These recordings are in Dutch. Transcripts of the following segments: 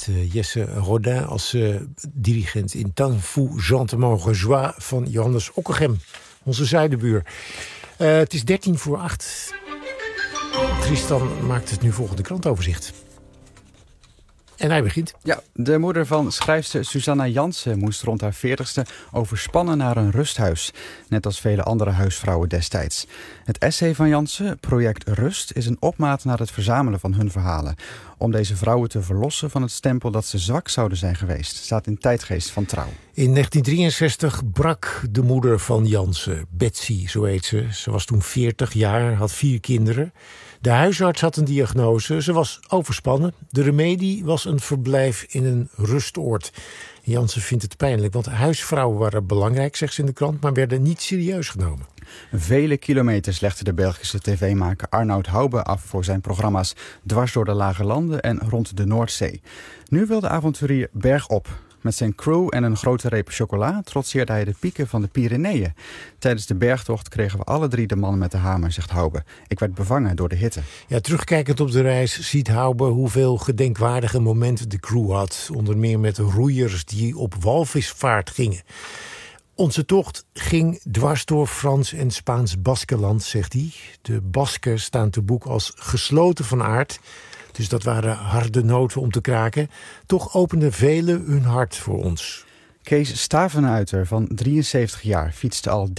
met Jesse Rodin als dirigent in Tant fou gentiment rejoie van Johannes Ockeghem, onze zuidenbuur. Het is 7:13. Tristan maakt het nu volgende krantoverzicht. En hij begint. Ja, de moeder van schrijfster Susanna Jansen moest rond haar 40ste overspannen naar een rusthuis. Net als vele andere huisvrouwen destijds. Het essay van Jansen, Project Rust, is een opmaat naar het verzamelen van hun verhalen. Om deze vrouwen te verlossen van het stempel dat ze zwak zouden zijn geweest. Staat in Tijdgeest van Trouw. In 1963 brak de moeder van Jansen, Betsy, zo heet ze. Ze was toen 40 jaar, had 4 kinderen. De huisarts had een diagnose. Ze was overspannen. De remedie was een verblijf in een rustoord. Jansen vindt het pijnlijk, want huisvrouwen waren belangrijk, zegt ze in de krant, maar werden niet serieus genomen. Vele kilometers legde de Belgische tv-maker Arnoud Hoube af voor zijn programma's Dwars door de Lage Landen en Rond de Noordzee. Nu wil de avonturier bergop. Met zijn crew en een grote reep chocola trotseerde hij de pieken van de Pyreneeën. Tijdens de bergtocht kregen we alle 3 de man met de hamer, zegt Hoube. Ik werd bevangen door de hitte. Ja, terugkijkend op de reis ziet Hoube hoeveel gedenkwaardige momenten de crew had. Onder meer met roeiers die op walvisvaart gingen. Onze tocht ging dwars door Frans en Spaans Baskenland, zegt hij. De Basken staan te boek als gesloten van aard. Dus dat waren harde noten om te kraken. Toch openden velen hun hart voor ons. Kees Stavenuiter van 73 jaar fietste al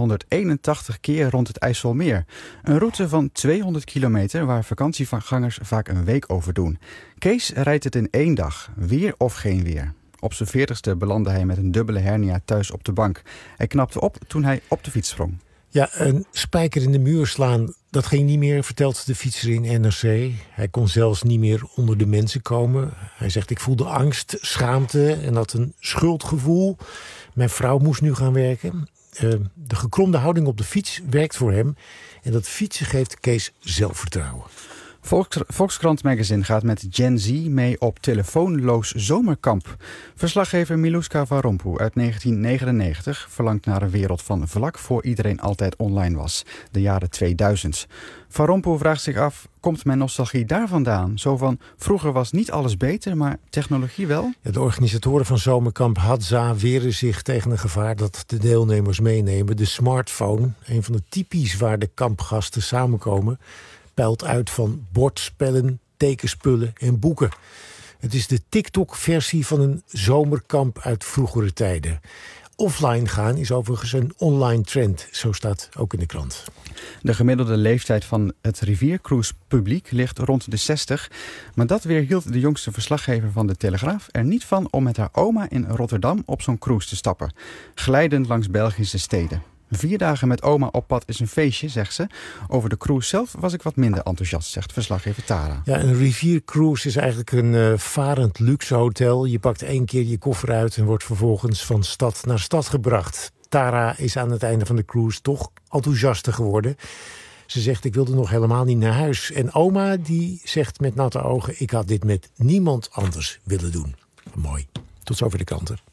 1381 keer rond het IJsselmeer. Een route van 200 kilometer waar vakantiegangers vaak een week over doen. Kees rijdt het in 1 dag, weer of geen weer. Op zijn 40ste belandde hij met een dubbele hernia thuis op de bank. Hij knapte op toen hij op de fiets sprong. Ja, een spijker in de muur slaan, dat ging niet meer, vertelt de fietser in NRC. Hij kon zelfs niet meer onder de mensen komen. Hij zegt, ik voelde angst, schaamte en had een schuldgevoel. Mijn vrouw moest nu gaan werken. De gekromde houding op de fiets werkt voor hem. En dat fietsen geeft Kees zelfvertrouwen. Volkskrant Magazine gaat met Gen Z mee op telefoonloos zomerkamp. Verslaggever Miluska Varompu uit 1999 verlangt naar een wereld van vlak voor iedereen altijd online was. De jaren 2000. Varompu vraagt zich af, komt mijn nostalgie daar vandaan? Zo van, vroeger was niet alles beter, maar technologie wel? Ja, de organisatoren van zomerkamp Hadza weren zich tegen een gevaar dat de deelnemers meenemen. De smartphone, een van de typisch waar de kampgasten samenkomen, peilt uit van bordspellen, tekenspullen en boeken. Het is de TikTok-versie van een zomerkamp uit vroegere tijden. Offline gaan is overigens een online trend, zo staat ook in de krant. De gemiddelde leeftijd van het riviercruise-publiek ligt rond de 60. Maar dat weerhield de jongste verslaggever van de Telegraaf er niet van om met haar oma in Rotterdam op zo'n cruise te stappen. Glijdend langs Belgische steden. 4 dagen met oma op pad is een feestje, zegt ze. Over de cruise zelf was ik wat minder enthousiast, zegt verslaggever Tara. Ja, een riviercruise is eigenlijk een varend luxe hotel. Je pakt 1 keer je koffer uit en wordt vervolgens van stad naar stad gebracht. Tara is aan het einde van de cruise toch enthousiaster geworden. Ze zegt, ik wilde nog helemaal niet naar huis. En oma die zegt met natte ogen, ik had dit met niemand anders willen doen. Mooi. Tot zover de kranten.